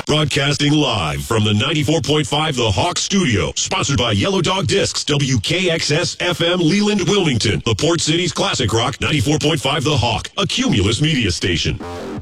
Broadcasting live from the 94.5 The Hawk Studio. Sponsored by Yellow Dog Discs, WKXS FM Leland, Wilmington. The Port City's classic rock, 94.5 The Hawk, a Cumulus media station.